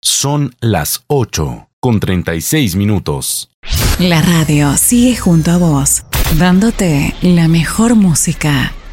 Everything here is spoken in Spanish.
Son las 8:36. La radio sigue junto a vos, dándote la mejor música.